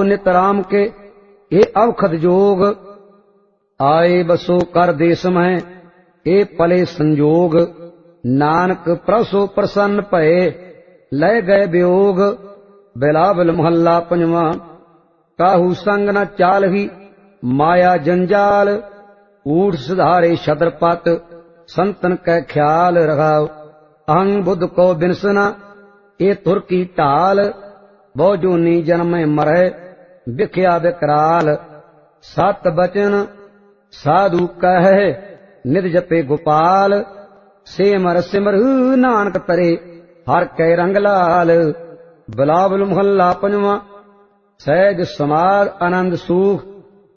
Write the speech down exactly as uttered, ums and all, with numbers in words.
नित राम के ए अवखद जोग। आए बसो कर देश में ए पले संजोग। नानक प्रसो प्रसन्न भये लय गए वियोग। बिलावल महला पंजवा। काहू संग न चालही माया जंजाल। ऊठ सुधारे छत्रपत संतन कै ख्याल रखाओ। अहं बुद्ध को बिनसना ए तुर की ढाल। बहु जोनी जन्म मरै बिख्या विकराल। सत बचन साधु कहे निध जपे गोपाल। सिमर सिमर नानक तरे हर कै रंग लाल। बिलावल महला पंजवा। सहज समाध आनंद सूख